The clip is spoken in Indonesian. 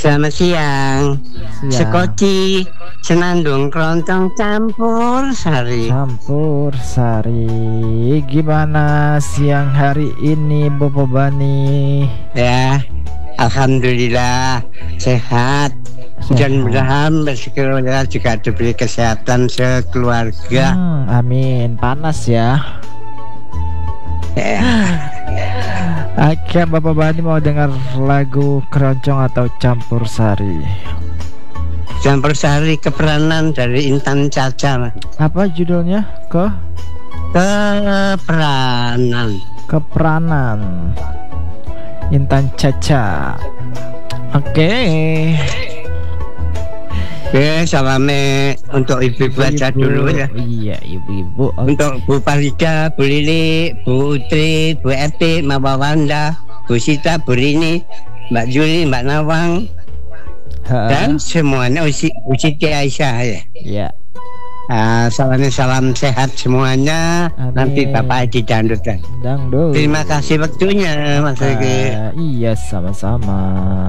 Selamat siang. Sekoci senandung keroncong campur sari. Campur sari. Gimana siang hari ini Bapak Bani? Ya, alhamdulillah sehat. Dan mudah-mudahan bersyukur juga diberi kesehatan sekeluarga. Amin. Panas ya. Oke, Bapak Bani mau dengar lagu keroncong atau campur sari? Campur sari keperanan dari Intan Caca. Apa judulnya? Keperanan Intan Caca. Oke. Oke, salame untuk ibu-ibu aja dulu ya. Iya, ibu-ibu. Untuk Bu Farida, Bu Lili, Bu Utri, Bu Eti, Mbak Wanda, Bu Sita, Bu Rini, Mbak Juli, Mbak Nawang, dan semuanya Siti Aisyah ya. Iya. Salam sehat semuanya. Amin. Nanti Bapak Haji Dangdut. Dangdut. Terima kasih waktunya Mas Riki. Iya, sama-sama.